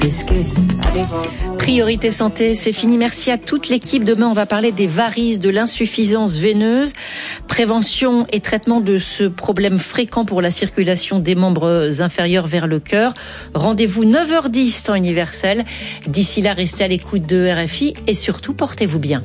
Priorité santé, c'est fini. Merci à toute l'équipe. Demain, on va parler des varices, de l'insuffisance veineuse, prévention et traitement de ce problème fréquent pour la circulation des membres inférieurs vers le cœur. Rendez-vous 9h10 temps universel. D'ici là, restez à l'écoute de RFI et surtout, portez-vous bien.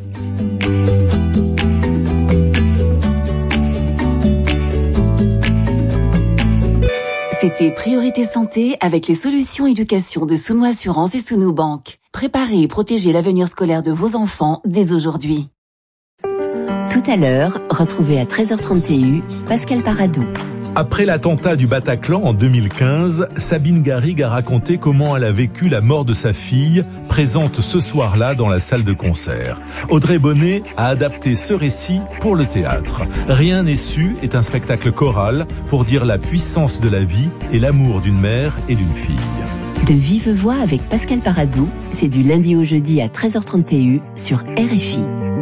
C'était Priorité Santé avec les solutions éducation de Sounou Assurance et Sounou Banque. Préparez et protégez l'avenir scolaire de vos enfants dès aujourd'hui. Tout à l'heure, retrouvez à 13h30 TU Pascal Paradou. Après l'attentat du Bataclan en 2015, Sabine Garrigue a raconté comment elle a vécu la mort de sa fille, présente ce soir-là dans la salle de concert. Audrey Bonnet a adapté ce récit pour le théâtre. Rien n'est su est un spectacle choral pour dire la puissance de la vie et l'amour d'une mère et d'une fille. De vive voix avec Pascal Paradou, c'est du lundi au jeudi à 13h30 TU sur RFI.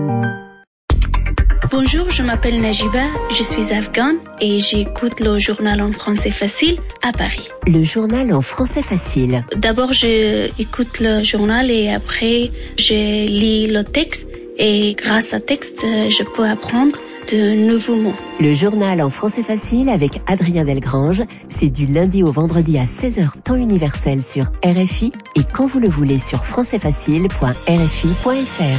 Bonjour, je m'appelle Najiba, je suis afghane et j'écoute le journal en français facile à Paris. Le journal en français facile. D'abord, j'écoute le journal et après, je lis le texte et grâce au texte, je peux apprendre de nouveaux mots. Le journal en français facile avec Adrien Delgrange, c'est du lundi au vendredi à 16h temps universel sur RFI et quand vous le voulez sur françaisfacile.rfi.fr.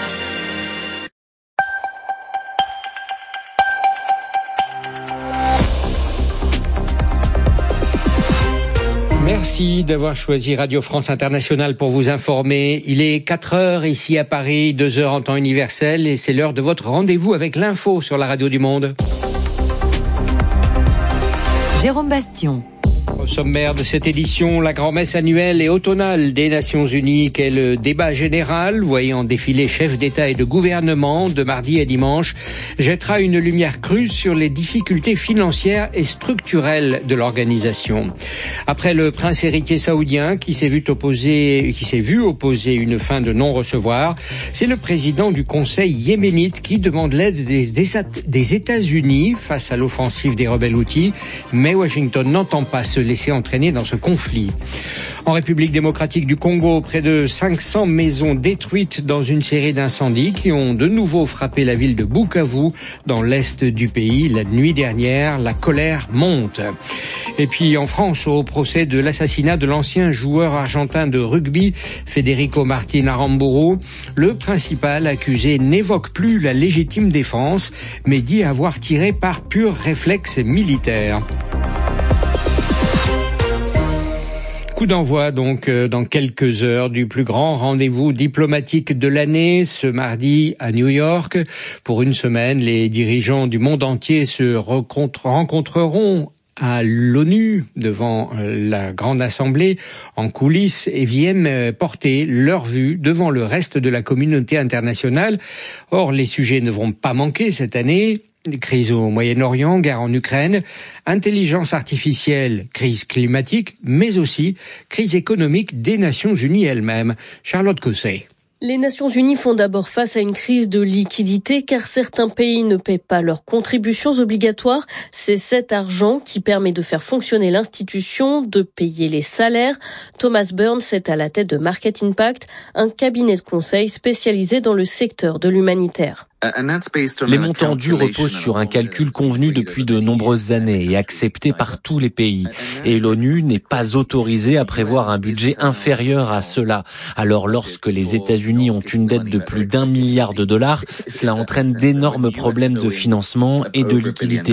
Merci d'avoir choisi Radio France Internationale pour vous informer. Il est 4h ici à Paris, 2h en temps universel et c'est l'heure de votre rendez-vous avec l'info sur la radio du monde. Jérôme Bastion. Au sommaire de cette édition, la grand-messe annuelle et automnale des Nations Unies, qu'est le débat général, voyant défiler chefs d'État et de gouvernement de mardi à dimanche, jettera une lumière crue sur les difficultés financières et structurelles de l'organisation. Après le prince héritier saoudien qui s'est vu opposer une fin de non-recevoir, c'est le président du Conseil yéménite qui demande l'aide des États-Unis face à l'offensive des rebelles houthis, mais Washington n'entend pas se laisser entraîner dans ce conflit. En République démocratique du Congo, près de 500 maisons détruites dans une série d'incendies qui ont de nouveau frappé la ville de Bukavu dans l'est du pays. La nuit dernière, la colère monte. Et puis en France, au procès de l'assassinat de l'ancien joueur argentin de rugby, Federico Martin Aramburu, le principal accusé n'évoque plus la légitime défense, mais dit avoir tiré par pur réflexe militaire. Coup d'envoi donc dans quelques heures du plus grand rendez-vous diplomatique de l'année ce mardi à New York. Pour une semaine, les dirigeants du monde entier se rencontreront à l'ONU devant la Grande Assemblée en coulisses et viennent porter leur vue devant le reste de la communauté internationale. Or, les sujets ne vont pas manquer cette année. Crise au Moyen-Orient, guerre en Ukraine, intelligence artificielle, crise climatique, mais aussi crise économique des Nations Unies elles-mêmes. Charlotte Cosset. Les Nations Unies font d'abord face à une crise de liquidité car certains pays ne paient pas leurs contributions obligatoires. C'est cet argent qui permet de faire fonctionner l'institution, de payer les salaires. Thomas Burns est à la tête de Market Impact, un cabinet de conseil spécialisé dans le secteur de l'humanitaire. Les montants dus reposent sur un calcul convenu depuis de nombreuses années et accepté par tous les pays. Et l'ONU n'est pas autorisée à prévoir un budget inférieur à cela. Alors lorsque les États-Unis ont une dette de plus d'1 milliard de dollars, cela entraîne d'énormes problèmes de financement et de liquidité.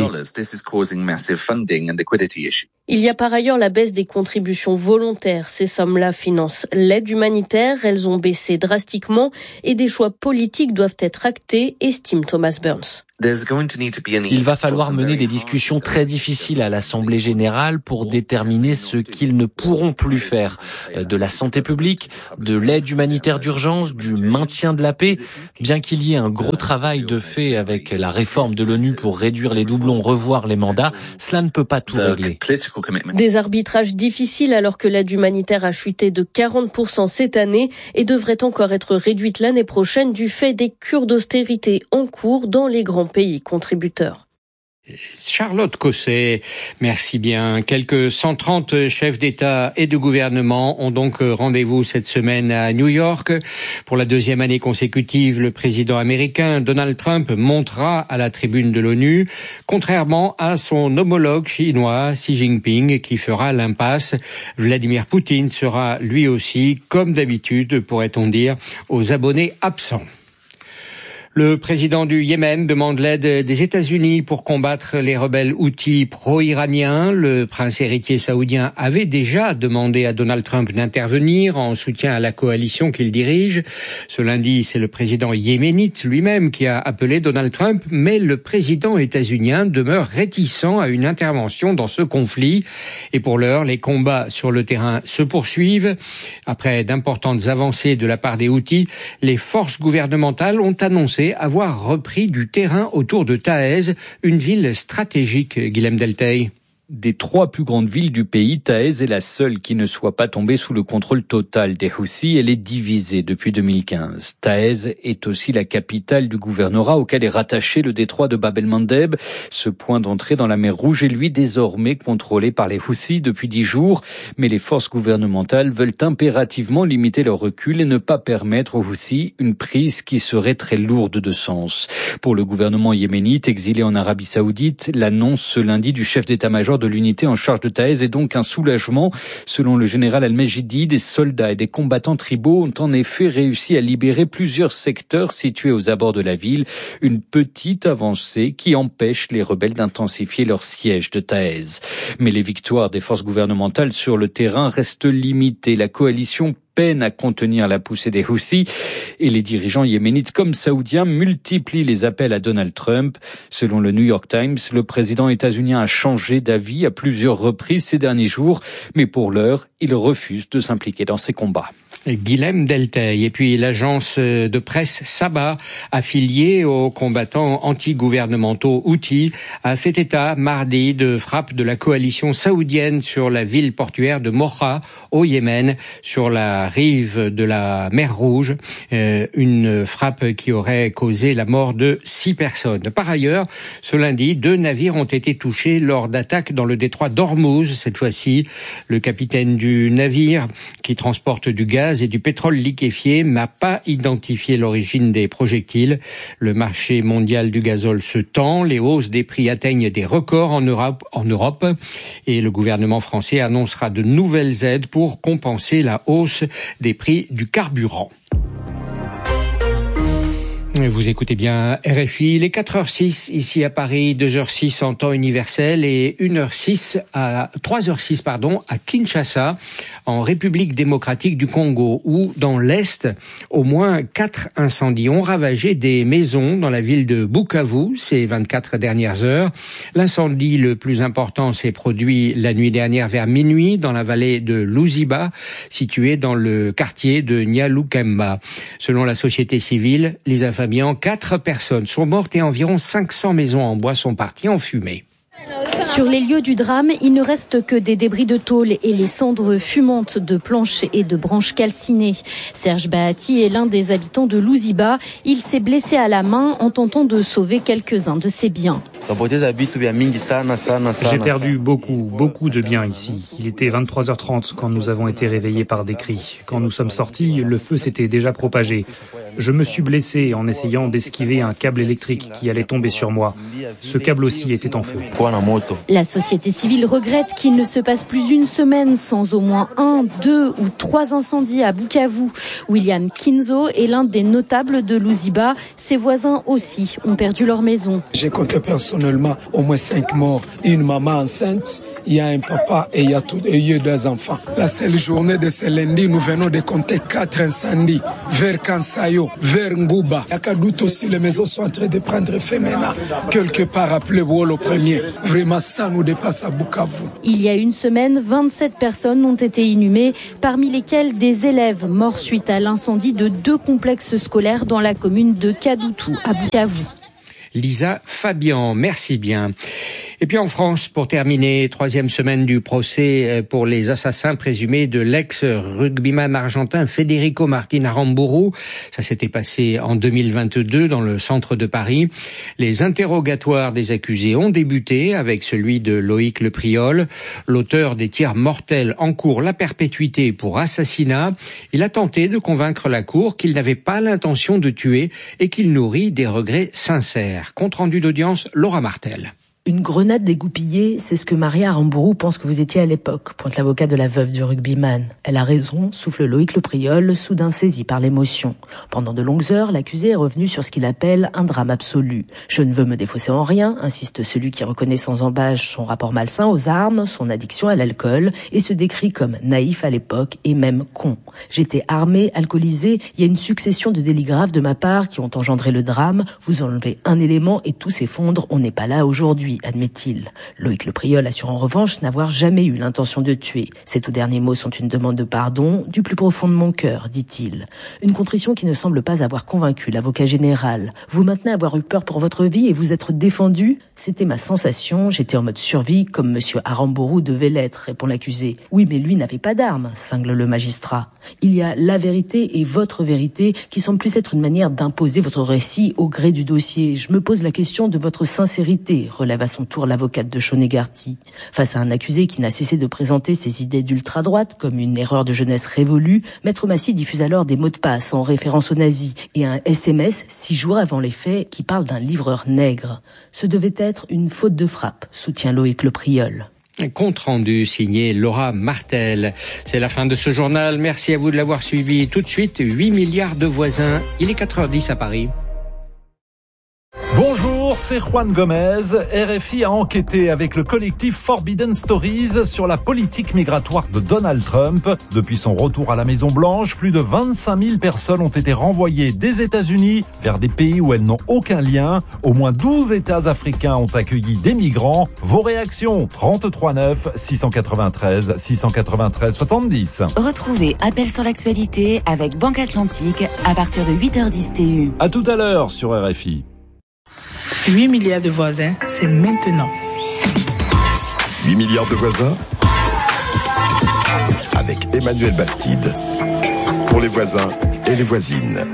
Il y a par ailleurs la baisse des contributions volontaires. Ces sommes-là financent l'aide humanitaire. Elles ont baissé drastiquement et des choix politiques doivent être actés, estime Thomas Burns. Il va falloir mener des discussions très difficiles à l'Assemblée générale pour déterminer ce qu'ils ne pourront plus faire. De la santé publique, de l'aide humanitaire d'urgence, du maintien de la paix. Bien qu'il y ait un gros travail de fait avec la réforme de l'ONU pour réduire les doublons, revoir les mandats, cela ne peut pas tout régler. Des arbitrages difficiles alors que l'aide humanitaire a chuté de 40% cette année et devrait encore être réduite l'année prochaine du fait des cures d'austérité en cours dans les grands pays contributeurs. Charlotte Cosset, merci bien. Quelques 130 chefs d'État et de gouvernement ont donc rendez-vous cette semaine à New York. Pour la deuxième année consécutive, le président américain Donald Trump montera à la tribune de l'ONU, contrairement à son homologue chinois Xi Jinping qui fera l'impasse. Vladimir Poutine sera lui aussi, comme d'habitude, pourrait-on dire, aux abonnés absents. Le président du Yémen demande l'aide des États-Unis pour combattre les rebelles houthis pro-iraniens. Le prince héritier saoudien avait déjà demandé à Donald Trump d'intervenir en soutien à la coalition qu'il dirige. Ce lundi, c'est le président yéménite lui-même qui a appelé Donald Trump, mais le président états-unien demeure réticent à une intervention dans ce conflit. Et pour l'heure, les combats sur le terrain se poursuivent. Après d'importantes avancées de la part des houthis, les forces gouvernementales ont annoncé avoir repris du terrain autour de Taez, une ville stratégique, Guilhem Delteil. Des trois plus grandes villes du pays, Taez est la seule qui ne soit pas tombée sous le contrôle total des Houthis. Elle est divisée depuis 2015. Taez est aussi la capitale du gouvernorat auquel est rattaché le détroit de Bab el-Mandeb. Ce point d'entrée dans la mer Rouge est lui désormais contrôlé par les Houthis depuis 10 jours. Mais les forces gouvernementales veulent impérativement limiter leur recul et ne pas permettre aux Houthis une prise qui serait très lourde de sens. Pour le gouvernement yéménite exilé en Arabie Saoudite, l'annonce ce lundi du chef d'état-major de l'unité en charge de Taez est donc un soulagement. Selon le général Al-Majidi, des soldats et des combattants tribaux ont en effet réussi à libérer plusieurs secteurs situés aux abords de la ville, une petite avancée qui empêche les rebelles d'intensifier leur siège de Taez. Mais les victoires des forces gouvernementales sur le terrain restent limitées. La coalition peine à contenir la poussée des Houthis et les dirigeants yéménites comme saoudiens multiplient les appels à Donald Trump. Selon le New York Times, le président états-unien a changé d'avis à plusieurs reprises ces derniers jours, mais pour l'heure, il refuse de s'impliquer dans ces combats. Guilhem Delteil. Et puis l'agence de presse Saba, affiliée aux combattants anti-gouvernementaux houthis, a fait état mardi de frappes de la coalition saoudienne sur la ville portuaire de Mocha au Yémen, sur la rive de la mer Rouge, une frappe qui aurait causé la mort de 6 personnes. Par ailleurs, ce lundi, 2 navires ont été touchés lors d'attaques dans le détroit d'Ormuz. Cette fois-ci, le capitaine du navire qui transporte du gaz et du pétrole liquéfié n'a pas identifié l'origine des projectiles. Le marché mondial du gazole se tend, les hausses des prix atteignent des records en Europe et le gouvernement français annoncera de nouvelles aides pour compenser la hausse des prix du carburant. Vous écoutez bien RFI, il est 4h06 ici à Paris, 2h06 en temps universel et 3h06 à Kinshasa, en République démocratique du Congo, où dans l'Est, au moins 4 incendies ont ravagé des maisons dans la ville de Bukavu ces 24 dernières heures. L'incendie le plus important s'est produit la nuit dernière vers minuit dans la vallée de Luziba, située dans le quartier de Nyalukemba. Selon la société civile, Lisa Fabian, 4 personnes sont mortes et environ 500 maisons en bois sont parties en fumée. Sur les lieux du drame, il ne reste que des débris de tôle et les cendres fumantes de planches et de branches calcinées. Serge Bahati est l'un des habitants de Luziba. Il s'est blessé à la main en tentant de sauver quelques-uns de ses biens. J'ai perdu beaucoup de biens ici. Il était 23h30 quand nous avons été réveillés par des cris. Quand nous sommes sortis, le feu s'était déjà propagé. Je me suis blessé en essayant d'esquiver un câble électrique qui allait tomber sur moi. Ce câble aussi était en feu. La société civile regrette qu'il ne se passe plus une semaine sans au moins 1, 2 ou 3 incendies à Bukavu. William Kinzo est l'un des notables de Luziba. Ses voisins aussi ont perdu leur maison. J'ai compté personnellement au moins 5 morts. Une maman enceinte, il y a un papa et il y a 2 enfants. La seule journée de ce lundi, nous venons de compter 4 incendies vers Kansayo, vers Ngouba. À Kadout aussi, les maisons sont en train de prendre feu maintenant. Quelque part à Plewol au premier. Vraiment, ça nous dépasse à Bukavu. Il y a une semaine, 27 personnes ont été inhumées, parmi lesquelles des élèves morts suite à l'incendie de 2 complexes scolaires dans la commune de Kadoutou, à Bukavu. Lisa Fabian, merci bien. Et puis en France, pour terminer, 3e semaine du procès pour les assassins présumés de l'ex-rugbyman argentin Federico Martín Aramburu. Ça s'était passé en 2022 dans le centre de Paris. Les interrogatoires des accusés ont débuté avec celui de Loïc Le Priol. L'auteur des tirs mortels encourt la perpétuité pour assassinat. Il a tenté de convaincre la cour qu'il n'avait pas l'intention de tuer et qu'il nourrit des regrets sincères. Compte rendu d'audience, Laura Martel. Une grenade dégoupillée, c'est ce que Maria Aramburu pense que vous étiez à l'époque, pointe l'avocat de la veuve du rugbyman. Elle a raison, souffle Loïc Le Priol, soudain saisi par l'émotion. Pendant de longues heures, l'accusé est revenu sur ce qu'il appelle un drame absolu. Je ne veux me défausser en rien, insiste celui qui reconnaît sans embâche son rapport malsain aux armes, son addiction à l'alcool, et se décrit comme naïf à l'époque et même con. J'étais armé, alcoolisé, il y a une succession de délits graves de ma part qui ont engendré le drame. Vous enlevez un élément et tout s'effondre, on n'est pas là aujourd'hui, admet-il. Loïc Le Priol assure en revanche n'avoir jamais eu l'intention de tuer. Ces tout derniers mots sont une demande de pardon du plus profond de mon cœur, dit-il. Une contrition qui ne semble pas avoir convaincu l'avocat général. Vous maintenez avoir eu peur pour votre vie et vous être défendu? C'était ma sensation, j'étais en mode survie comme monsieur Aramburu devait l'être, répond l'accusé. Oui, mais lui n'avait pas d'arme, cingle le magistrat. Il y a la vérité et votre vérité qui semble plus être une manière d'imposer votre récit au gré du dossier. Je me pose la question de votre sincérité, relève à son tour l'avocate de Chaunet-Garty. Face à un accusé qui n'a cessé de présenter ses idées d'ultra-droite comme une erreur de jeunesse révolue, Maître Massy diffuse alors des mots de passe en référence aux nazis et un SMS 6 jours avant les faits qui parle d'un livreur nègre. Ce devait être une faute de frappe, soutient Loïc Le Priol. Un compte rendu signé Laura Martel. C'est la fin de ce journal. Merci à vous de l'avoir suivi. Tout de suite, 8 milliards de voisins. Il est 4h10 à Paris. Bonjour, c'est Juan Gomez. RFI a enquêté avec le collectif Forbidden Stories sur la politique migratoire de Donald Trump. Depuis son retour à la Maison-Blanche, plus de 25 000 personnes ont été renvoyées des États-Unis vers des pays où elles n'ont aucun lien. Au moins 12 États africains ont accueilli des migrants. Vos réactions, 33 9 693 693 70. Retrouvez Appel sur l'actualité avec Banque Atlantique à partir de 8h10 TU. À tout à l'heure sur RFI. 8 milliards de voisins, c'est maintenant. 8 milliards de voisins avec Emmanuel Bastide. Pour les voisins et les voisines.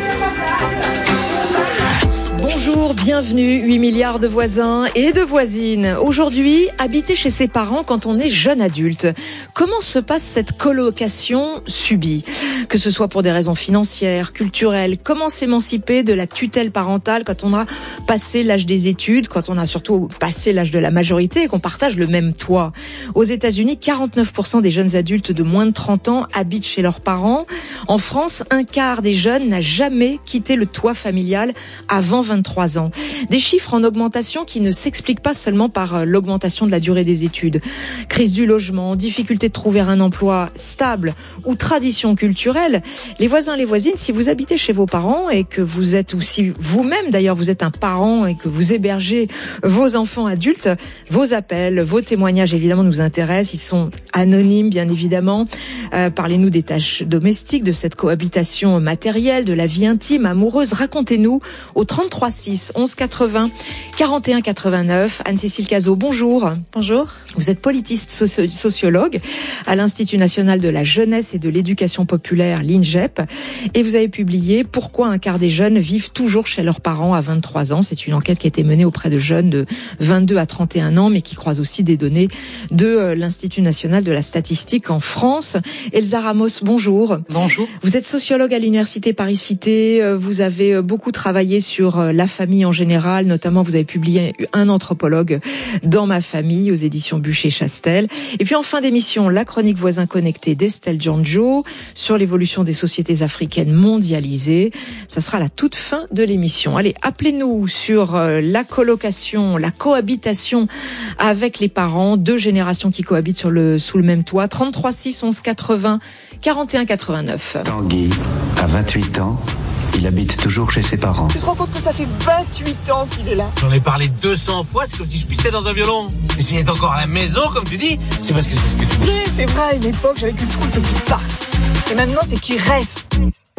Bonjour, bienvenue, 8 milliards de voisins et de voisines. Aujourd'hui, habiter chez ses parents quand on est jeune adulte. Comment se passe cette colocation subie? Que ce soit pour des raisons financières, culturelles, comment s'émanciper de la tutelle parentale quand on a passé l'âge des études, quand on a surtout passé l'âge de la majorité et qu'on partage le même toit? Aux États-Unis, 49% des jeunes adultes de moins de 30 ans habitent chez leurs parents. En France, un quart des jeunes n'a jamais quitté le toit familial avant 23 ans. Des chiffres en augmentation qui ne s'expliquent pas seulement par l'augmentation de la durée des études. Crise du logement, difficulté de trouver un emploi stable ou tradition culturelle. Les voisins, les voisines, si vous habitez chez vos parents et que vous êtes aussi vous-même, d'ailleurs vous êtes un parent et que vous hébergez vos enfants adultes, vos appels, vos témoignages évidemment nous intéressent. Ils sont anonymes bien évidemment. Parlez-nous des tâches domestiques, de cette cohabitation matérielle, de la vie intime, amoureuse. Racontez-nous au 33 6 11 80 41 89. Anne-Cécile Cazot, bonjour. Bonjour. Vous êtes politiste sociologue à l'Institut national de la jeunesse et de l'éducation populaire, l'INJEP, et vous avez publié « Pourquoi un quart des jeunes vivent toujours chez leurs parents à 23 ans ». C'est une enquête qui a été menée auprès de jeunes de 22 à 31 ans, mais qui croise aussi des données de l'Institut national de la statistique en France. Elsa Ramos, bonjour. Bonjour. Vous êtes sociologue à l'Université Paris-Cité, vous avez beaucoup travaillé sur la famille en général, notamment vous avez publié Un anthropologue dans ma famille aux éditions Bûcher-Chastel. Et puis en fin d'émission, la chronique Voisins connectés d'Estelle Giangio sur l'évolution des sociétés africaines mondialisées. Ça sera la toute fin de l'émission. Allez, appelez-nous sur la colocation, la cohabitation avec les parents, 2 générations qui cohabitent sous le même toit. 33 6 11 80 41 89. Tanguy a 28 ans. Il habite toujours chez ses parents. Tu te rends compte que ça fait 28 ans qu'il est là? J'en ai parlé 200 fois, c'est comme si je pissais dans un violon. Et s'il est encore à la maison, comme tu dis, c'est parce que c'est ce que tu voulais. C'est vrai, à une époque, j'avais qu'une trousse, c'est qu'il part. Et maintenant, c'est qu'il reste.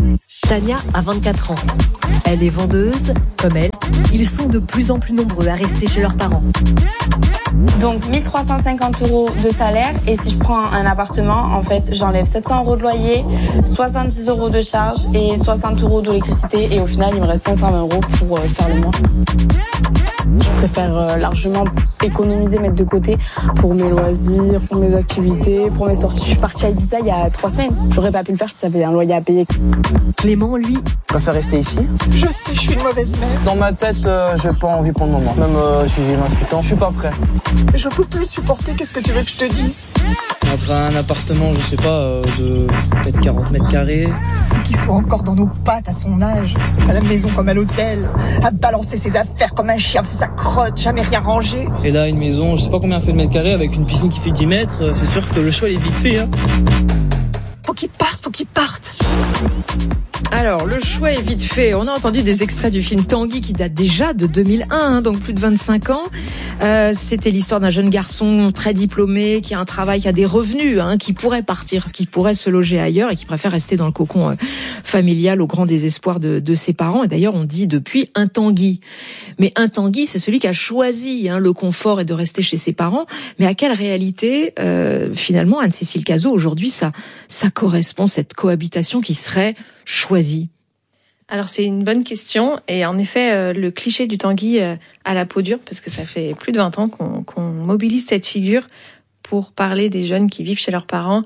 Tania a 24 ans. Elle est vendeuse, comme elle. Ils sont de plus en plus nombreux à rester chez leurs parents. Donc 1 350 € de salaire, et si je prends un appartement, en fait, j'enlève 700 € de loyer, 70 € de charge et 60 € d'électricité, et au final, il me reste 520 € pour faire le mois. Je préfère largement économiser, mettre de côté pour mes loisirs, pour mes activités, pour mes sorties. Je suis partie à Ibiza il y a 3 semaines. J'aurais pas pu le faire si ça avait un loyer à payer. Clément, lui, préfère rester ici. Je sais, je suis une mauvaise mère. Dans ma tête, j'ai pas envie pour le moment. Même si j'ai 28 ans, je suis pas prêt. Je peux plus supporter, qu'est-ce que tu veux que je te dise? Entre un appartement, je sais pas, de peut-être 40 mètres carrés. Qui soit encore dans nos pattes à son âge, à la maison comme à l'hôtel, à balancer ses affaires comme un chien sous sa crotte, jamais rien rangé. Et là, une maison, je sais pas combien fait de mètres carrés, avec une piscine qui fait 10 mètres, c'est sûr que le choix il est vite fait. Hein. Faut qu'il parte. Alors, le choix est vite fait. On a entendu des extraits du film Tanguy qui date déjà de 2001, donc plus de 25 ans. C'était l'histoire d'un jeune garçon très diplômé qui a un travail, qui a des revenus, qui pourrait partir, qui pourrait se loger ailleurs et qui préfère rester dans le cocon familial au grand désespoir de ses parents. Et d'ailleurs, on dit depuis un Tanguy. Mais un Tanguy, c'est celui qui a choisi le confort et de rester chez ses parents. Mais à quelle réalité, finalement, Anne-Cécile Cazot, aujourd'hui, ça correspond, cette cohabitation qui serait choisie? Alors c'est une bonne question, et en effet le cliché du Tanguy à la peau dure, parce que ça fait plus de 20 ans qu'on mobilise cette figure pour parler des jeunes qui vivent chez leurs parents.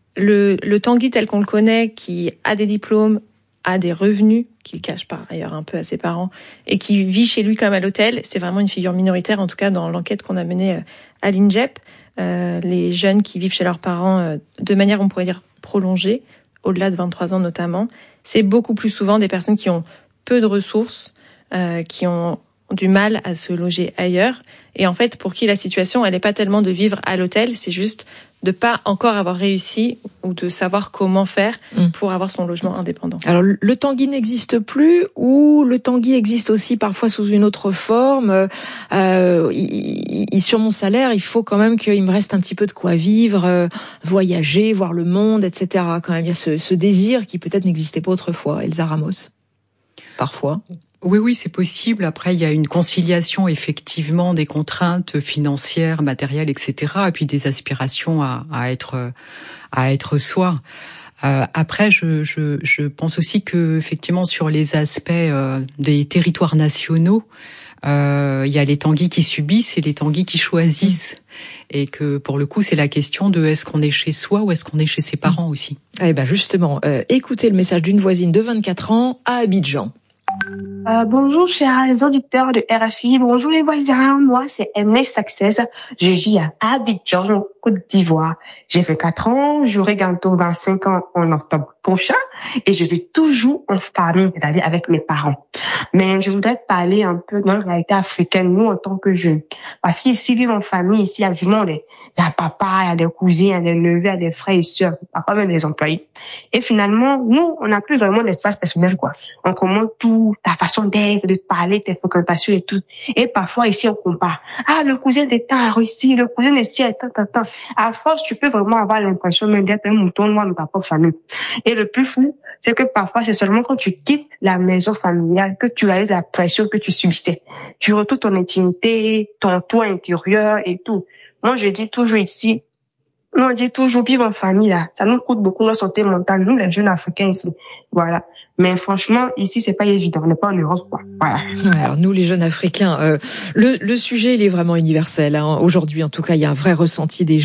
Le Tanguy tel qu'on le connaît, qui a des diplômes, a des revenus, qu'il cache par ailleurs un peu à ses parents, et qui vit chez lui comme à l'hôtel, c'est vraiment une figure minoritaire, en tout cas dans l'enquête qu'on a menée à l'INJEP. Les jeunes qui vivent chez leurs parents de manière, on pourrait dire, prolongée, au-delà de 23 ans notamment, c'est beaucoup plus souvent des personnes qui ont peu de ressources, qui ont du mal à se loger ailleurs. Et en fait, pour qui la situation, elle n'est pas tellement de vivre à l'hôtel, c'est juste de pas encore avoir réussi ou de savoir comment faire pour avoir son logement indépendant. Alors, le Tanguy n'existe plus, ou le Tanguy existe aussi parfois sous une autre forme. Sur mon salaire, il faut quand même qu'il me reste un petit peu de quoi vivre, voyager, voir le monde, etc. Quand même, il y a ce désir qui peut-être n'existait pas autrefois. Elsa Ramos, parfois. Oui, c'est possible. Après, il y a une conciliation, effectivement, des contraintes financières, matérielles, etc., et puis des aspirations à être soi. Après, je pense aussi que, effectivement, sur les aspects des territoires nationaux, il y a les Tanguys qui subissent et les Tanguys qui choisissent. Et que, pour le coup, c'est la question de est-ce qu'on est chez soi ou est-ce qu'on est chez ses parents aussi. Eh ben, justement, écoutez le message d'une voisine de 24 ans à Abidjan. Bonjour chers auditeurs de RFI, bonjour les voisins, moi c'est Emily Success, je vis à Abidjan, Côte d'Ivoire. J'ai 24 ans, j'aurai bientôt 25 ans en octobre prochain et je vis toujours en famille, c'est-à-dire avec mes parents. Mais je voudrais parler un peu de la réalité africaine, nous en tant que jeunes. Parce qu'ici, vivre en famille, ici, il y a du monde. Il y a papa, il y a des cousins, il y a des neveux, il y a des frères et sœurs, papa même des employés. Et finalement, nous, on n'a plus vraiment d'espace personnel, quoi. On commente tout, ta façon d'être, de parler, tes fréquentations et tout. Et parfois, ici, on compare. Ah, le cousin de temps a réussi, le cousin de ci a tant. À force, tu peux vraiment avoir l'impression même d'être un mouton noir dans ta propre famille. Et le plus fou, c'est que parfois, c'est seulement quand tu quittes la maison familiale que tu réalises la pression que tu subissais. Tu retrouves ton intimité, ton toit intérieur et tout. Moi, je dis toujours ici, on dit toujours vivre en famille, là. Ça nous coûte beaucoup notre santé mentale, nous, les jeunes Africains ici. Voilà. Mais franchement, ici, c'est pas évident. On n'est pas en Europe, quoi. Voilà. Ouais, alors nous, les jeunes Africains, le sujet, il est vraiment universel, hein. Aujourd'hui, en tout cas, il y a un vrai ressenti des